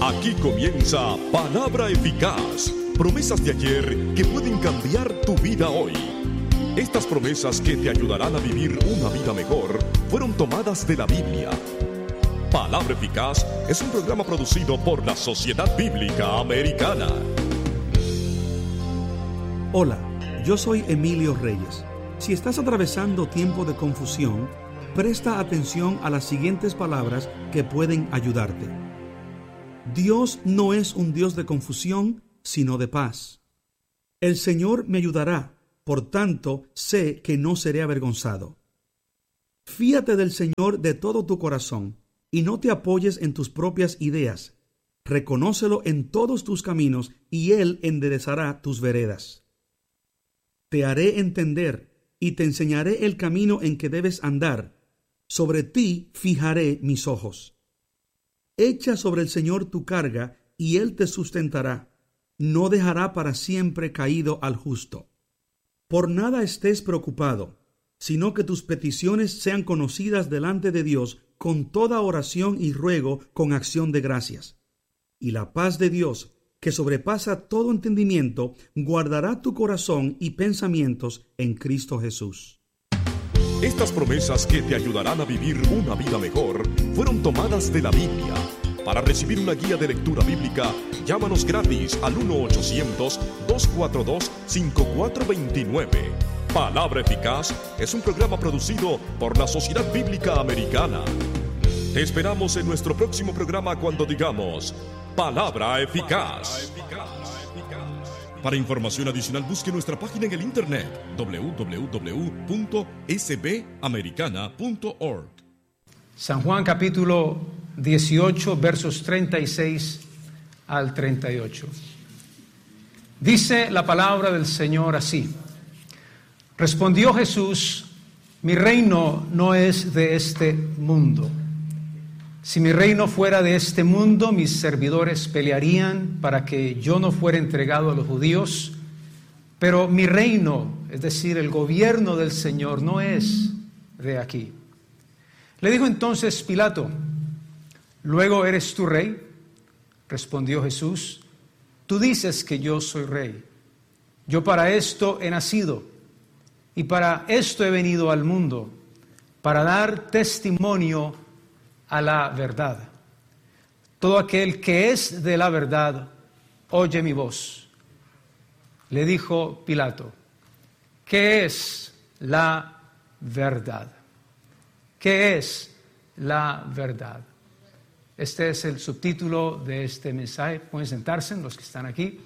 Aquí comienza Palabra Eficaz. Promesas de ayer que pueden cambiar tu vida hoy. Estas promesas que te ayudarán a vivir una vida mejor fueron tomadas de la Biblia. Palabra Eficaz es un programa producido por la Sociedad Bíblica Americana. Hola, yo soy Emilio Reyes. Si estás atravesando tiempo de confusión, presta atención a las siguientes palabras que pueden ayudarte. Dios no es un Dios de confusión, sino de paz. El Señor me ayudará, por tanto, sé que no seré avergonzado. Fíate del Señor de todo tu corazón y no te apoyes en tus propias ideas. Reconócelo en todos tus caminos y Él enderezará tus veredas. Te haré entender y te enseñaré el camino en que debes andar. Sobre ti fijaré mis ojos. Echa sobre el Señor tu carga y Él te sustentará. No dejará para siempre caído al justo. Por nada estés preocupado, sino que tus peticiones sean conocidas delante de Dios con toda oración y ruego con acción de gracias. Y la paz de Dios, que sobrepasa todo entendimiento, guardará tu corazón y pensamientos en Cristo Jesús. Estas promesas que te ayudarán a vivir una vida mejor fueron tomadas de la Biblia. Para recibir una guía de lectura bíblica, llámanos gratis al 1-800-242-5429. Palabra Eficaz es un programa producido por la Sociedad Bíblica Americana. Te esperamos en nuestro próximo programa cuando digamos Palabra Eficaz. Para información adicional, busque nuestra página en el internet www.sbamericana.org. San Juan capítulo 18, versos 36 al 38. Dice la palabra del Señor así: Respondió Jesús: Mi reino no es de este mundo. Si mi reino fuera de este mundo, mis servidores pelearían para que yo no fuera entregado a los judíos. Pero mi reino, es decir, el gobierno del Señor, no es de aquí. Le dijo entonces Pilato: ¿Luego eres tú rey? Respondió Jesús: Tú dices que yo soy rey. Yo para esto he nacido y para esto he venido al mundo, para dar testimonio a la verdad. Todo aquel que es de la verdad oye mi voz. Le dijo Pilato: ¿Qué es la verdad? ¿Qué es la verdad? Este es el subtítulo de este mensaje. Pueden sentarse los que están aquí.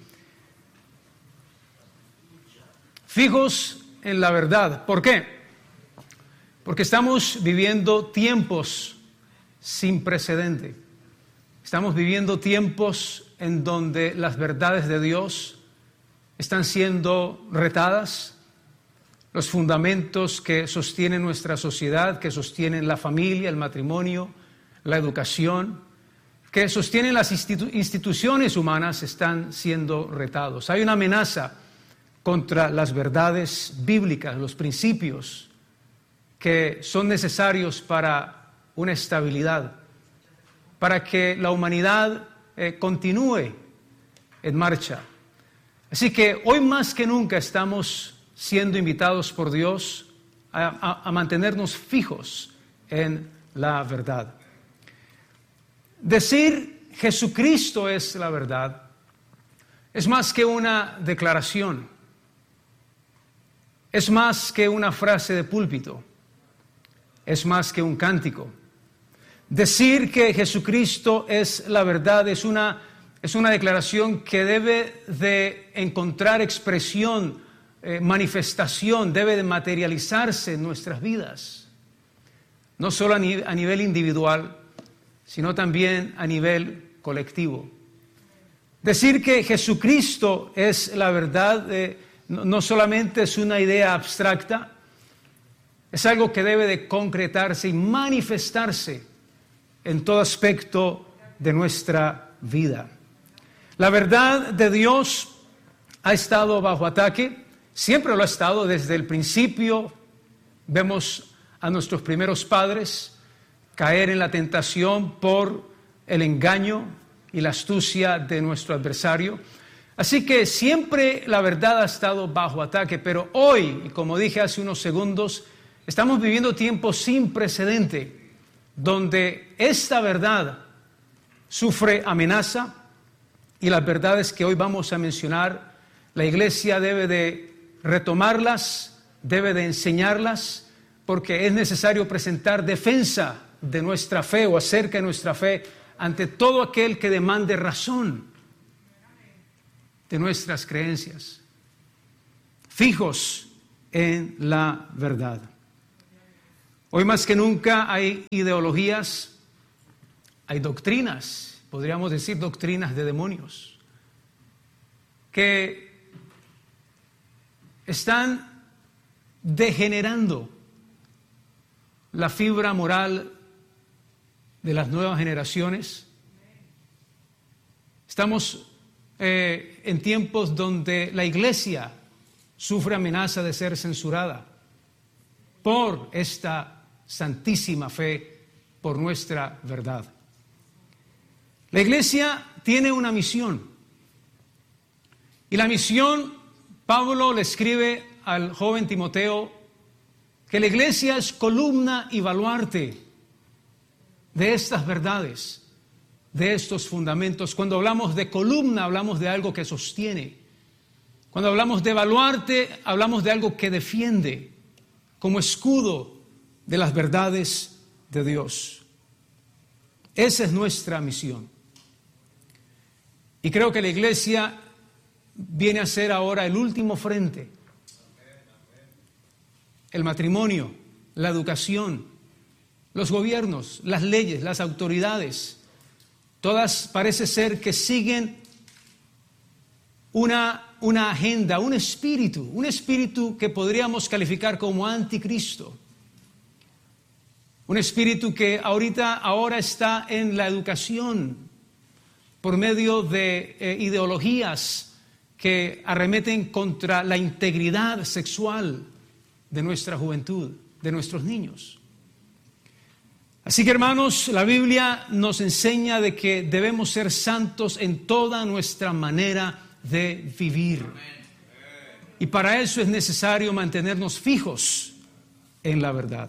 Fijos en la verdad. ¿Por qué? Porque estamos viviendo tiempos sin precedente. Estamos viviendo tiempos en donde las verdades de Dios están siendo retadas. Los fundamentos que sostienen nuestra sociedad, que sostienen la familia, el matrimonio, la educación, que sostienen las instituciones humanas, están siendo retados. Hay una amenaza contra las verdades bíblicas, los principios que son necesarios para una estabilidad, para que la humanidad continúe en marcha. Así que hoy más que nunca estamos siendo invitados por Dios a mantenernos fijos en la verdad. Decir Jesucristo es la verdad es más que una declaración, es más que una frase de púlpito, es más que un cántico. Decir que Jesucristo es la verdad es una declaración que debe de encontrar expresión, manifestación, debe de materializarse en nuestras vidas. No solo a nivel individual, sino también a nivel colectivo. Decir que Jesucristo es la verdad no solamente es una idea abstracta, es algo que debe de concretarse y manifestarse en todo aspecto de nuestra vida. La verdad de Dios ha estado bajo ataque, siempre lo ha estado desde el principio. Vemos a nuestros primeros padres caer en la tentación por el engaño y la astucia de nuestro adversario. Así que siempre la verdad ha estado bajo ataque, pero hoy, y como dije hace unos segundos, estamos viviendo tiempos sin precedente, donde esta verdad sufre amenaza, y las verdades que hoy vamos a mencionar, la iglesia debe de retomarlas, debe de enseñarlas, porque es necesario presentar defensa de nuestra fe o acerca de nuestra fe ante todo aquel que demande razón de nuestras creencias, fijos en la verdad. Hoy más que nunca hay ideologías, hay doctrinas, podríamos decir doctrinas de demonios, que están degenerando la fibra moral de las nuevas generaciones. Estamos en tiempos donde la iglesia sufre amenaza de ser censurada por esta santísima fe, por nuestra verdad. La iglesia tiene una misión, y la misión, Pablo le escribe al joven Timoteo que la iglesia es columna y baluarte de estas verdades, de estos fundamentos. Cuando hablamos de columna, hablamos de algo que sostiene. Cuando hablamos de baluarte, hablamos de algo que defiende como escudo de las verdades de Dios. Esa es nuestra misión. Y creo que la iglesia viene a ser ahora el último frente. El matrimonio, la educación, los gobiernos, las leyes, las autoridades, todas parece ser que siguen una agenda, un espíritu que podríamos calificar como anticristo. Un espíritu que ahora está en la educación por medio de ideologías que arremeten contra la integridad sexual de nuestra juventud, de nuestros niños. Así que, hermanos, la Biblia nos enseña de que debemos ser santos en toda nuestra manera de vivir. Y para eso es necesario mantenernos fijos en la verdad.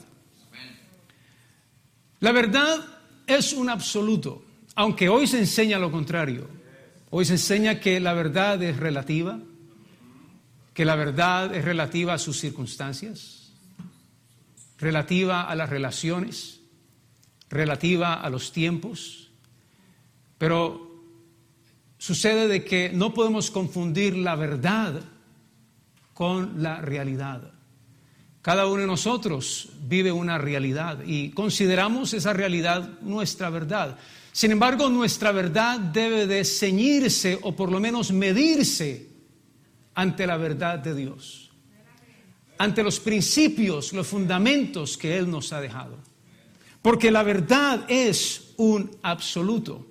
La verdad es un absoluto, aunque hoy se enseña lo contrario. Hoy se enseña que la verdad es relativa, que la verdad es relativa a sus circunstancias, relativa a las relaciones, relativa a los tiempos, pero sucede de que no podemos confundir la verdad con la realidad. Cada uno de nosotros vive una realidad y consideramos esa realidad nuestra verdad. Sin embargo, nuestra verdad debe de ceñirse o por lo menos medirse ante la verdad de Dios, ante los principios, los fundamentos que Él nos ha dejado. Porque la verdad es un absoluto.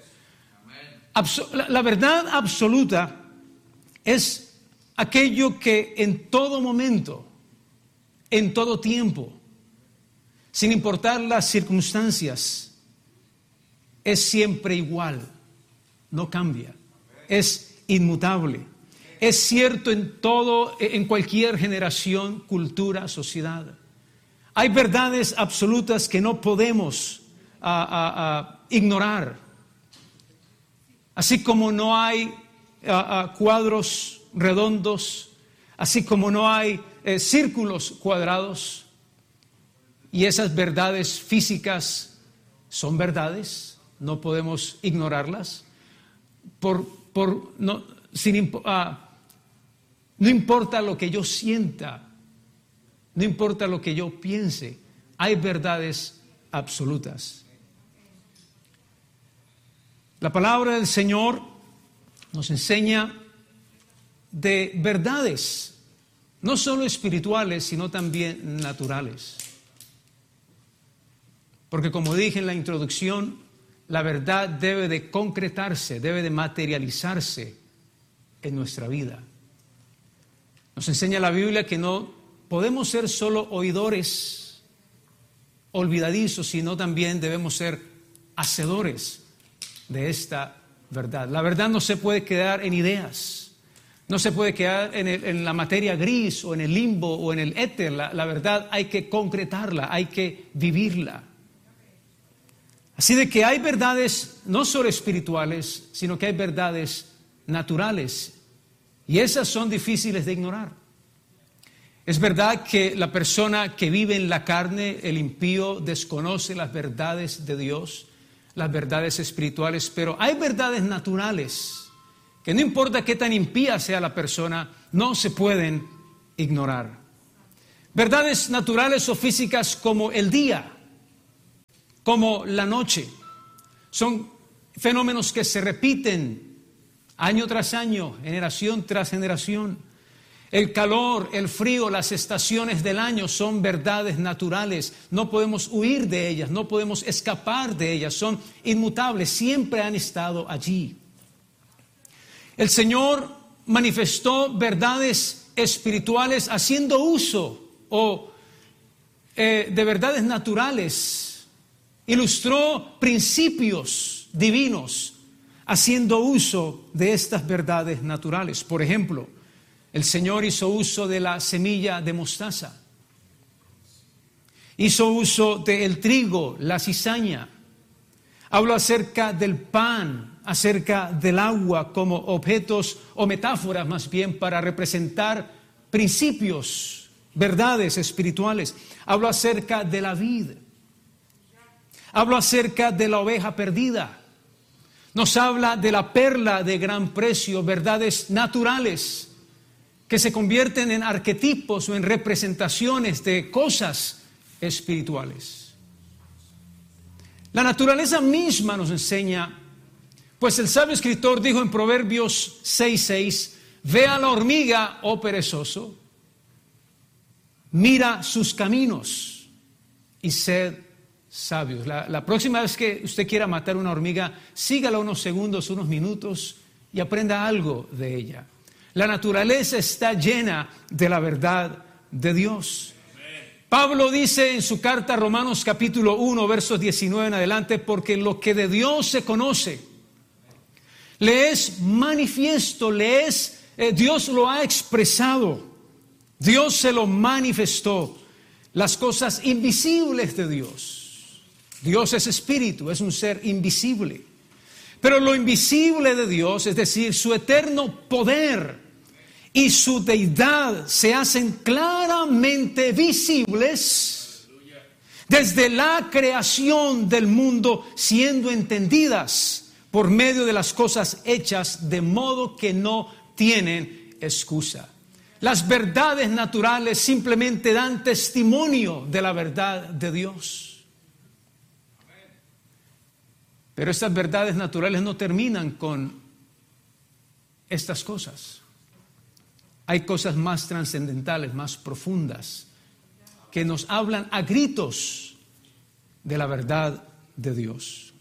La verdad absoluta es aquello que en todo momento, en todo tiempo, sin importar las circunstancias, es siempre igual, no cambia, es inmutable, es cierto en cualquier generación, cultura, sociedad. Hay verdades absolutas que no podemos ignorar, así como no hay cuadros redondos, así como no hay círculos cuadrados, y esas verdades físicas son verdades. No podemos ignorarlas. No importa lo que yo sienta, no importa lo que yo piense, hay verdades absolutas. La palabra del Señor nos enseña de verdades, no solo espirituales, sino también naturales. Porque como dije en la introducción, la verdad debe de concretarse, debe de materializarse en nuestra vida. Nos enseña la Biblia que no podemos ser solo oidores olvidadizos, sino también debemos ser hacedores de esta verdad. La verdad no se puede quedar en ideas, no se puede quedar en la materia gris o en el limbo o en el éter. La verdad hay que concretarla, hay que vivirla. Así de que hay verdades no solo espirituales, sino que hay verdades naturales, y esas son difíciles de ignorar. Es verdad que la persona que vive en la carne, el impío, desconoce las verdades de Dios, las verdades espirituales, pero hay verdades naturales que no importa qué tan impía sea la persona, no se pueden ignorar. Verdades naturales o físicas como el día, como la noche, son fenómenos que se repiten año tras año, generación tras generación. El calor, el frío, las estaciones del año son verdades naturales. No podemos huir de ellas, no podemos escapar de ellas. Son inmutables, siempre han estado allí. El Señor manifestó verdades espirituales haciendo uso de verdades naturales. Ilustró principios divinos haciendo uso de estas verdades naturales. Por ejemplo, el Señor hizo uso de la semilla de mostaza. Hizo uso del trigo, la cizaña. Habló acerca del pan, acerca del agua como objetos o metáforas más bien para representar principios, verdades espirituales. Habló acerca de la vid. Habló acerca de la oveja perdida. Nos habla de la perla de gran precio, verdades naturales que se convierten en arquetipos o en representaciones de cosas espirituales. La naturaleza misma nos enseña, pues el sabio escritor dijo en Proverbios 6:6, ve a la hormiga, oh perezoso, mira sus caminos y sed sabios. La próxima vez que usted quiera matar una hormiga, sígala unos segundos, unos minutos y aprenda algo de ella. La naturaleza está llena de la verdad de Dios. Pablo dice en su carta a Romanos capítulo 1, versos 19 en adelante, porque lo que de Dios se conoce, le es manifiesto, Dios lo ha expresado, Dios se lo manifestó, las cosas invisibles de Dios. Dios es espíritu, es un ser invisible. Pero lo invisible de Dios, es decir, su eterno poder y su deidad se hacen claramente visibles desde la creación del mundo, siendo entendidas por medio de las cosas hechas, de modo que no tienen excusa. Las verdades naturales simplemente dan testimonio de la verdad de Dios. Pero estas verdades naturales no terminan con estas cosas. Hay cosas más trascendentales, más profundas, que nos hablan a gritos de la verdad de Dios.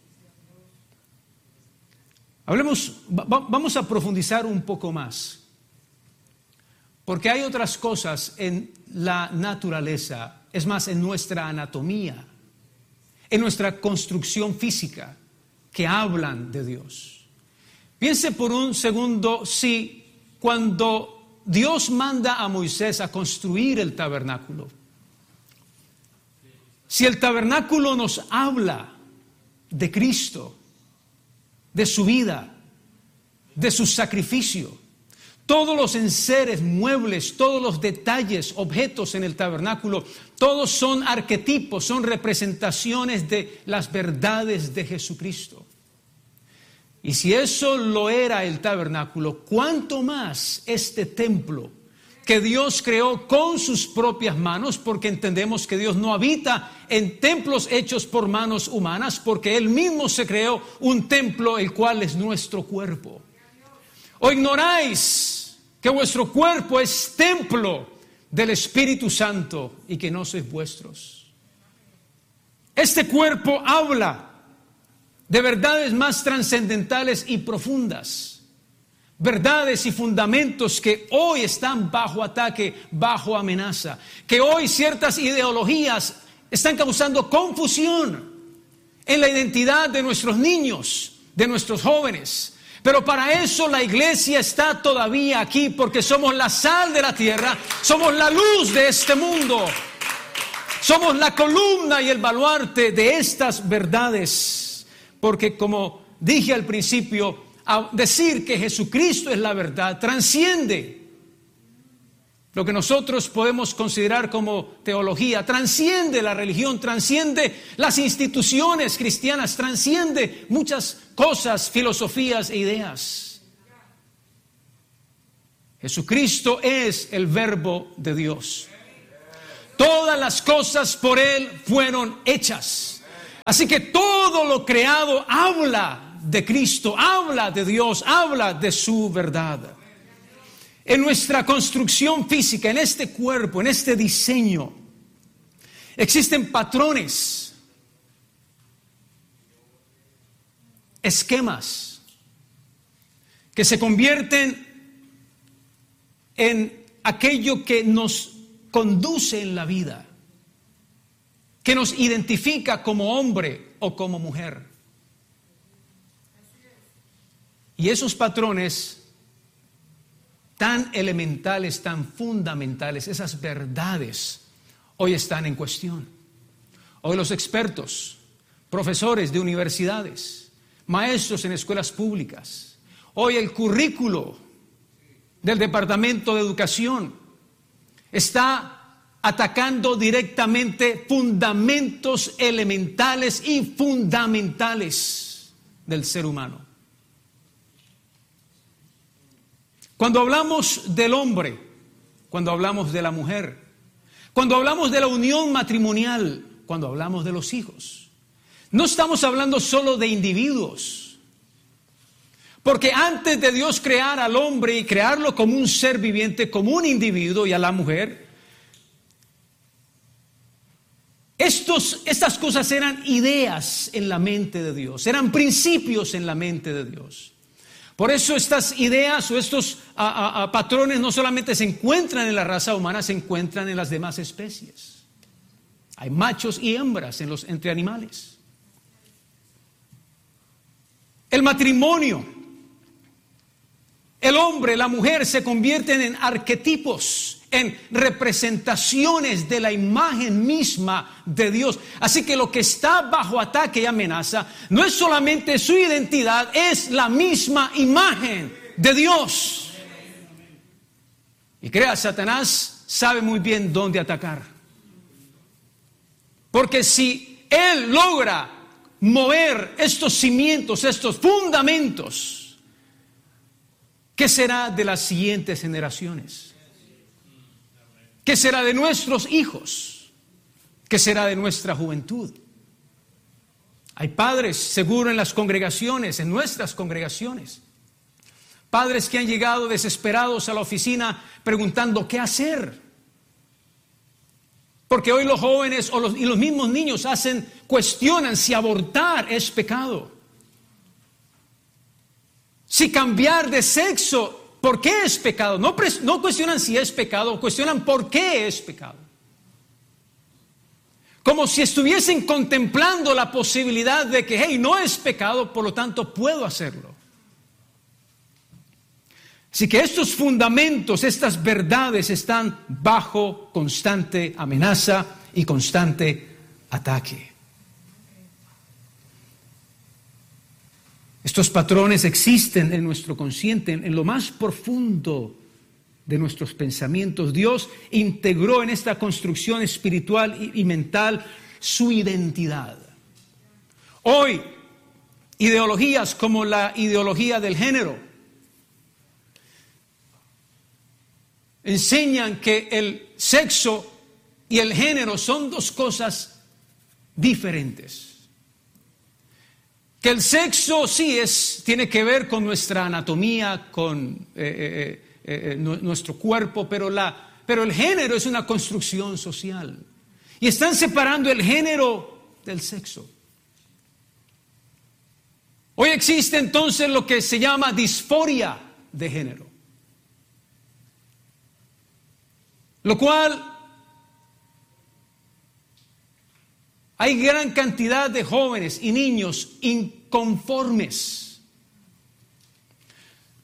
Vamos a profundizar un poco más, porque hay otras cosas en la naturaleza, es más, en nuestra anatomía, en nuestra construcción física, que hablan de Dios. Piense por un segundo si cuando Dios manda a Moisés a construir el tabernáculo, si el tabernáculo nos habla de Cristo, de su vida, de su sacrificio, todos los enseres, muebles, todos los detalles, objetos en el tabernáculo, todos son arquetipos, son representaciones de las verdades de Jesucristo. Y si eso lo era el tabernáculo, ¿cuánto más este templo que Dios creó con sus propias manos? Porque entendemos que Dios no habita en templos hechos por manos humanas, porque Él mismo se creó un templo, el cual es nuestro cuerpo. ¿O ignoráis que vuestro cuerpo es templo del Espíritu Santo y que no sois vuestros? Este cuerpo habla de verdades más trascendentales y profundas, verdades y fundamentos que hoy están bajo ataque, bajo amenaza, que hoy ciertas ideologías están causando confusión en la identidad de nuestros niños, de nuestros jóvenes. Pero para eso la iglesia está todavía aquí, porque somos la sal de la tierra, somos la luz de este mundo, somos la columna y el baluarte de estas verdades. Porque como dije al principio, a decir que Jesucristo es la verdad trasciende lo que nosotros podemos considerar como teología, trasciende la religión, trasciende las instituciones cristianas, trasciende muchas cosas, filosofías e ideas. Jesucristo es el Verbo de Dios. Todas las cosas por Él fueron hechas. Así que todo lo creado habla de Cristo, habla de Dios, habla de su verdad. En nuestra construcción física, en este cuerpo, en este diseño, existen patrones, esquemas, que se convierten en aquello que nos conduce en la vida, que nos identifica como hombre o como mujer. Y esos patrones tan elementales, tan fundamentales, esas verdades, hoy están en cuestión. Hoy los expertos, profesores de universidades, maestros en escuelas públicas, hoy el currículo del Departamento de Educación está atacando directamente fundamentos elementales y fundamentales del ser humano. Cuando hablamos del hombre, cuando hablamos de la mujer, cuando hablamos de la unión matrimonial, cuando hablamos de los hijos, no estamos hablando solo de individuos. Porque antes de Dios crear al hombre y crearlo como un ser viviente, como un individuo, y a la mujer, estas cosas eran ideas en la mente de Dios, eran principios en la mente de Dios. Por eso estas ideas o estos patrones no solamente se encuentran en la raza humana, se encuentran en las demás especies. Hay machos y hembras entre animales. El matrimonio, el hombre, la mujer se convierten en arquetipos, en representaciones de la imagen misma de Dios. Así que lo que está bajo ataque y amenaza no es solamente su identidad, es la misma imagen de Dios. Y crea, Satanás sabe muy bien dónde atacar. Porque si él logra mover estos cimientos, estos fundamentos, ¿qué será de las siguientes generaciones? ¿Qué será de nuestros hijos? ¿Qué será de nuestra juventud? Hay padres, seguro en las congregaciones, en nuestras congregaciones, padres que han llegado desesperados a la oficina preguntando qué hacer. Porque hoy los jóvenes y los mismos niños cuestionan si abortar es pecado. Si cambiar de sexo, ¿por qué es pecado? No cuestionan si es pecado, cuestionan por qué es pecado. Como si estuviesen contemplando la posibilidad de que, hey, no es pecado, por lo tanto puedo hacerlo. Así que estos fundamentos, estas verdades están bajo constante amenaza y constante ataque. Estos patrones existen en nuestro consciente, en lo más profundo de nuestros pensamientos. Dios integró en esta construcción espiritual y mental su identidad. Hoy, ideologías como la ideología del género enseñan que el sexo y el género son dos cosas diferentes. Que el sexo sí tiene que ver con nuestra anatomía, con nuestro cuerpo, pero el género es una construcción social. Y están separando el género del sexo. Hoy existe entonces lo que se llama disforia de género. Lo cual hay gran cantidad de jóvenes y niños inconformes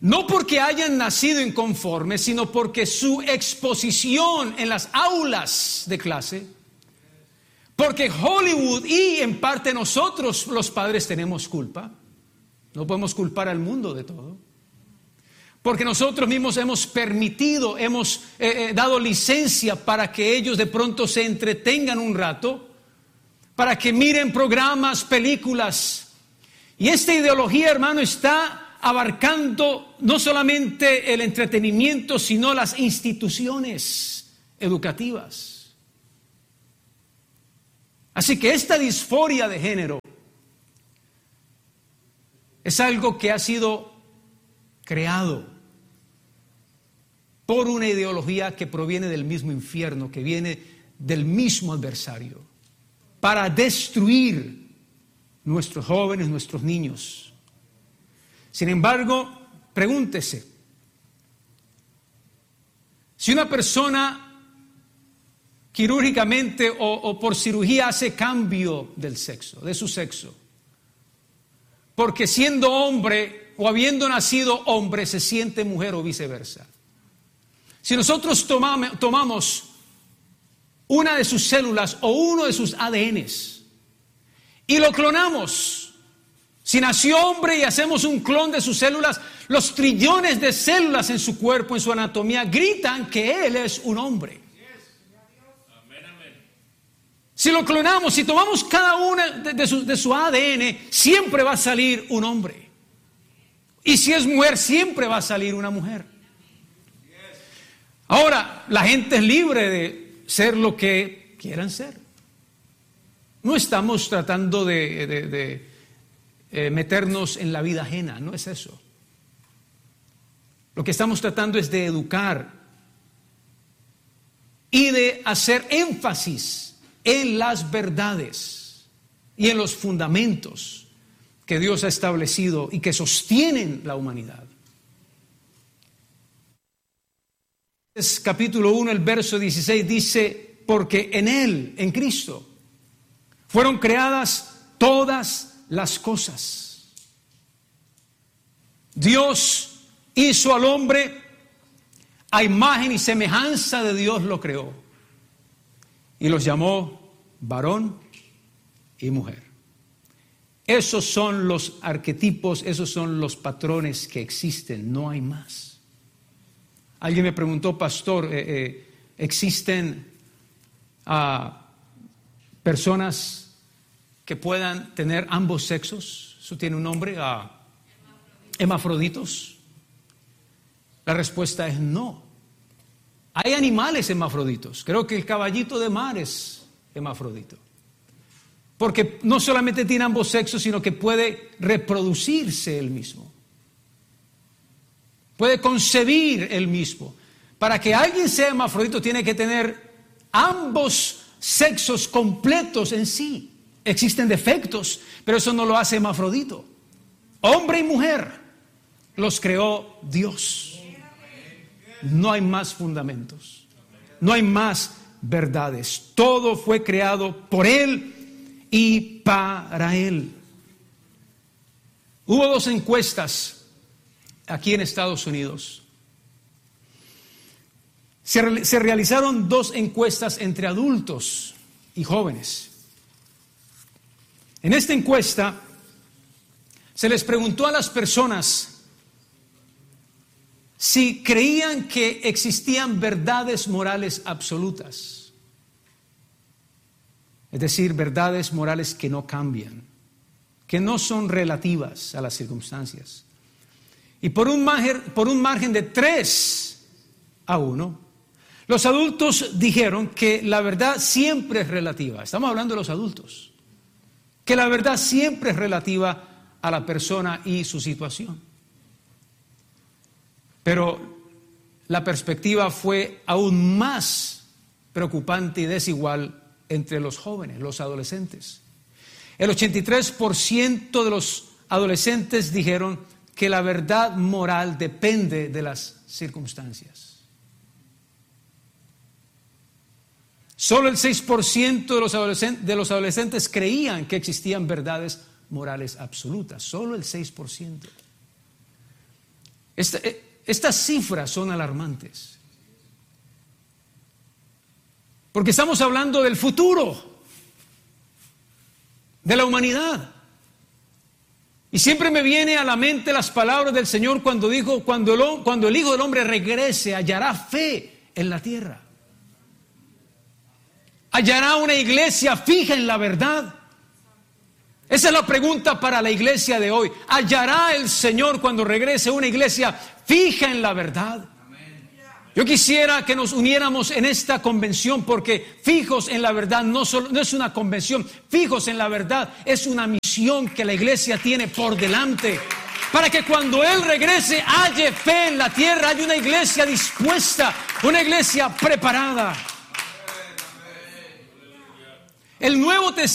No porque hayan nacido inconformes, sino porque su exposición en las aulas de clase, porque Hollywood y en parte nosotros los padres tenemos culpa. No podemos culpar al mundo de todo. Porque nosotros mismos hemos permitido, hemos dado licencia para que ellos de pronto se entretengan un rato, para que miren programas, películas. Y esta ideología, hermano, está abarcando no solamente el entretenimiento, sino las instituciones educativas. Así que esta disforia de género es algo que ha sido creado por una ideología que proviene del mismo infierno, que viene del mismo adversario, para destruir nuestros jóvenes, nuestros niños. Sin embargo, pregúntese, si una persona quirúrgicamente o por cirugía hace cambio del sexo, de su sexo, porque siendo hombre o habiendo nacido hombre se siente mujer o viceversa. Si nosotros tomamos una de sus células o uno de sus ADNs y lo clonamos, si nació hombre y hacemos un clon de sus células, los trillones de células en su cuerpo, en su anatomía, gritan que él es un hombre. Si lo clonamos, si tomamos cada una de su ADN, siempre va a salir un hombre. Y si es mujer, siempre va a salir una mujer. Ahora, la gente es libre de ser lo que quieran ser. No estamos tratando de meternos en la vida ajena, no es eso. Lo que estamos tratando es de educar y de hacer énfasis en las verdades y en los fundamentos que Dios ha establecido y que sostienen la humanidad. Capítulo 1, el verso 16 dice, porque en Él, en Cristo, fueron creadas todas las cosas. Dios hizo al hombre a imagen y semejanza de Dios lo creó y los llamó varón y mujer. Esos son los arquetipos, esos son los patrones que existen, no hay más. Alguien me preguntó, pastor, ¿existen personas que puedan tener ambos sexos? Eso tiene un nombre, hermafroditos. La respuesta es no. Hay animales hermafroditos. Creo que el caballito de mar es hermafrodito. Porque no solamente tiene ambos sexos, sino que puede reproducirse él mismo. Puede concebir él mismo. Para que alguien sea hermafrodito tiene que tener ambos sexos completos en sí. Existen defectos, pero eso no lo hace hermafrodito. Hombre y mujer los creó Dios. No hay más fundamentos, no hay más verdades. Todo fue creado por Él y para Él. Hubo 2 encuestas aquí en Estados Unidos. Se realizaron 2 encuestas entre adultos y jóvenes. En esta encuesta se les preguntó a las personas si creían que existían verdades morales absolutas, es decir, verdades morales que no cambian, que no son relativas a las circunstancias. Y por un margen de 3-1, los adultos dijeron que la verdad siempre es relativa. Estamos hablando de los adultos. Que la verdad siempre es relativa a la persona y su situación. Pero la perspectiva fue aún más preocupante y desigual entre los jóvenes, los adolescentes. El 83% de los adolescentes dijeron que la verdad moral depende de las circunstancias. Solo el 6% de los adolescentes creían que existían verdades morales absolutas. Solo el 6%. Estas cifras son alarmantes. Porque estamos hablando del futuro de la humanidad. Y siempre me viene a la mente las palabras del Señor cuando dijo, cuando el Hijo del Hombre regrese, hallará fe en la tierra. ¿Hallará una iglesia fija en la verdad? Esa es la pregunta para la iglesia de hoy. ¿Hallará el Señor cuando regrese una iglesia fija en la verdad? Yo quisiera que nos uniéramos en esta convención, porque fijos en la verdad no es una convención, fijos en la verdad es una misión que la iglesia tiene por delante, para que cuando Él regrese haya fe en la tierra, haya una iglesia dispuesta, una iglesia preparada. El Nuevo Testamento